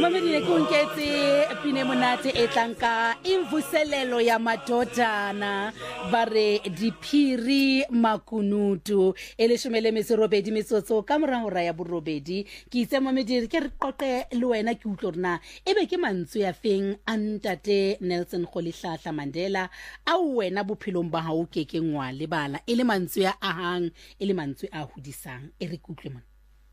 Mamedile kunketse pine monate etlanka imvuselelo ya madodana bare diphiri makunutu eleshumele mesorobedi metsotso ka mora hora ya borobedi ke itse Mamedile ke re qoqe le wena ke utlorna ebe ke mantswe ya feng antate Nelson Rolihlahla Mandela a wena bophelong ba hao ke ngwa le bala ele mantswe ya ahang ele mantswe a hudisang e re kutlwe mona.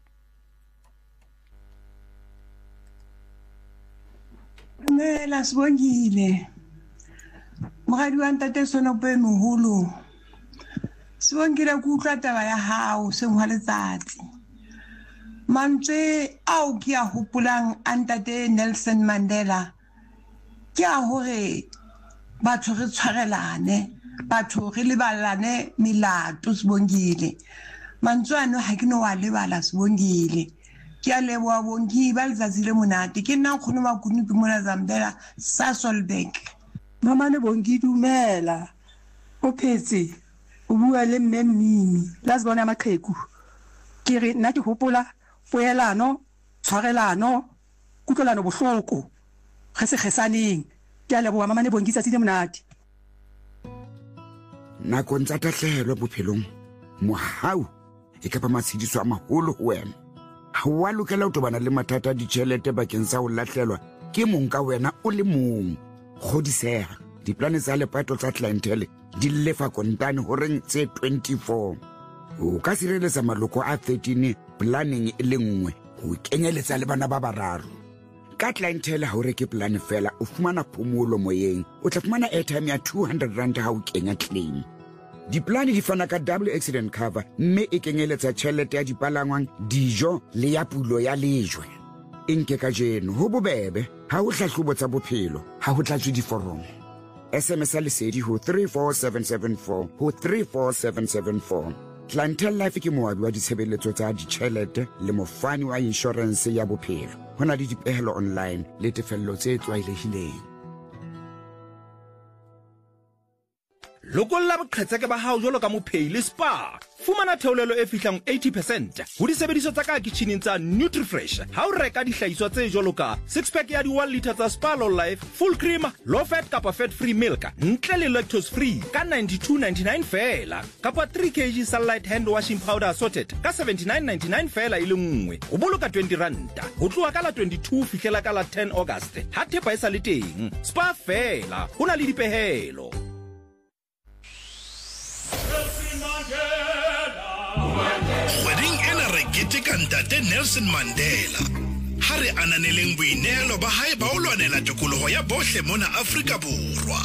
Mela sibongile mogadi wa ntate Sonope moholo sibongile ku utlwa taba ya hao sengwa letsatsi mantswe ao ke a hopolang antate Nelson Mandela ke a hore batho re tshwarelane batho re lebalane milato sibongile mantswe ano ha ke no wa lebala sibongile ke a leboa bongi ba letsatsi le monate ke nna khone makunu ke mona Zambela Sasolburg mama ne bongi dumela o phetse o bua le mme Mmimi la bona maqheku ke re nna ke hopola poelano tshwarelano kutlolano bohloko re se kgesaneng ke a leboa mama ne bongi tsatsi le monate na kontsa tahlelo bophelong mohau e ka ba matshidiso a maholo ho wena wa lokela ho tobana le mathata ditjhelete bakeng sa ho lahlelwa ke mong ka wena o le mong kgodiseha diplane tsa lepato tsa clientele di lefa kontane ho reng tse 24 o ka sireletsa maloko a 13 planning e le nngwe ho kenyeletsa le bana ba bararo ka clientele ha o reke plan fela o fumana phomolo moyeng o tla fumana airtime ya 200 rand ha o kenya claim. Diplane di fana ka double accident cover mme e kenyeletsa tjhelete ya dipalangwang dijo le ya pulo ya lejwe enke ka jeno ho bobebe ha ho hlahlobo tsa bophelo ha ho tlatswe diforomo SMS lesedi ho 34774 ho 34774 Clientele Life ke moabi wa ditshebeletso tsa ditjhelete le mofani wa insurance ya bophelo hona le dipehelo online le tefello tse tlwaelehileng. Lokolla boqhetseke ba hao jolo ka mophei le spa fumana theolelo e fihlang 80% ho disebediso tsa ka kitcheneng tsa Nutrifresh ha o reka dihlahiswa tse jolo ka 6 pack ya di 1 liter tsa Spa Low Life full cream low fat kapa fat free milk ntle le lactose free ka 92.99 fela kapa 3 kg Sunlight hand washing powder assorted ka 79.99 fela ile nngwe o boloka 20 rand ho tloha ka la 22 fihlela ka la 10 August ha thepa e sa le teng spa fela hona le dipehelo. Kgweding ena re keteka ntate Nelson Mandela ha re ananeleng boinehelo ba hae ba ho lwanela tokoloho ya bohle mona Afrika Borwa.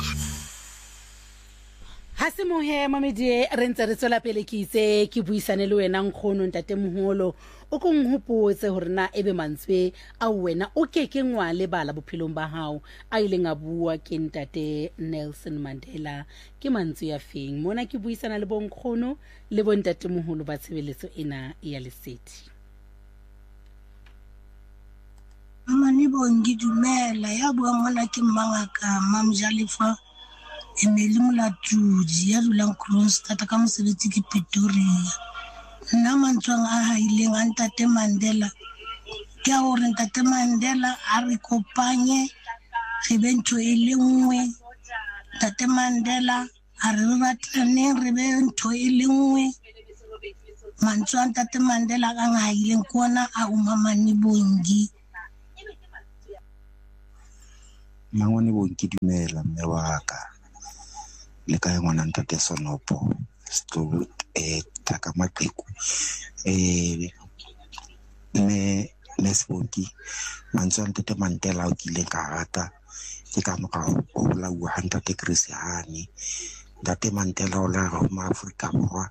Ha se mohe Mamedile re ntse re tswela pele ke itse ke buisane le wena nkgono ntate moholo o go nhopotse hore na ebe mantswe a wena o keke ngwa le bala bophelong ba hao a ileng a bua ke ntate Nelson Mandela ke mantswe ya feng mona ke buisana le bonkgono le bontate moholo ba tshebeletso ena ya lesedi. Mama ni bongi dumela ya bua mona ke Mmangaka Mamjalifa Emeli Molatudi ya dulang Kroonstad ka mosebetsi ke Pretoria. Nna mantswang a haileng a ntate Mandela ke a hore ntate Mandela a re kopanye re be ntho e le nngwe. Ntate Mandela a re ratane re be ntho e le nngwe. Mantswe a ntate Mandela a haileng kona a umamane bongi. Mangwane bongi dumela mme wa ka le ka ngwana ntate Sonopo sto taka maqheku ne sebonki mantswe a ntate Mandela o kile ka rata ke ka mora o la u 100 degrees hani ntate Mandela o la go ma Afrika Borwa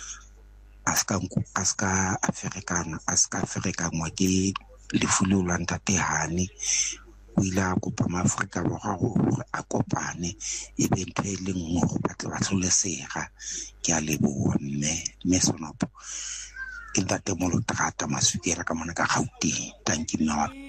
aska Afrika mo ke le fulu la ntate hani o ila go pa ma Afrika Borwa go a kopane e be ntho e le nngwe go batla ba tlolesega ke a leboa mme Sonopo ke ntate mo lo trata masukela ka mona ka Gauteng thank you.